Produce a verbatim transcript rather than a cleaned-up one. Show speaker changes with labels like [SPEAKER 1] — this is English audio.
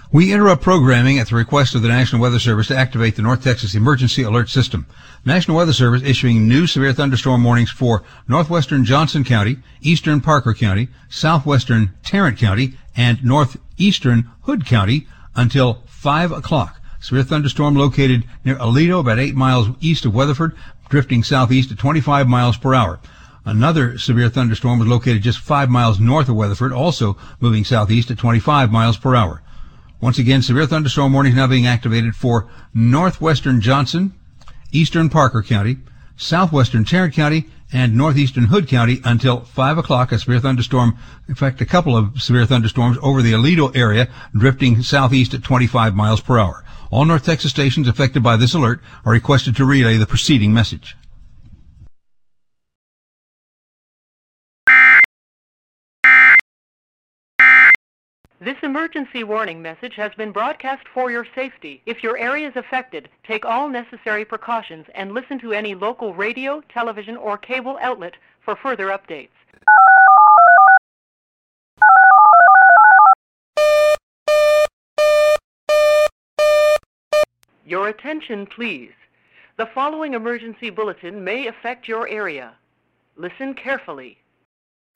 [SPEAKER 1] We interrupt programming at the request of the National Weather Service to activate the North Texas Emergency Alert System. National Weather Service issuing new severe thunderstorm warnings for northwestern Johnson County, eastern Parker County, southwestern Tarrant County, and northeastern Hood County until five o'clock. Severe thunderstorm located near Aledo, about eight miles east of Weatherford, drifting southeast at twenty-five miles per hour. Another severe thunderstorm was located just five miles north of Weatherford, also moving southeast at twenty-five miles per hour. Once again, severe thunderstorm warnings now being activated for northwestern Johnson, eastern Parker County, southwestern Tarrant County, and northeastern Hood County until five o'clock. A severe thunderstorm, in fact, a couple of severe thunderstorms over the Aledo area, drifting southeast at twenty-five miles per hour. All North Texas stations affected by this alert are requested to relay the preceding message.
[SPEAKER 2] This emergency warning message has been broadcast for your safety. If your area is affected, take all necessary precautions and listen to any local radio, television, or cable outlet for further updates. Your attention, please. The following emergency bulletin may affect your area. Listen carefully.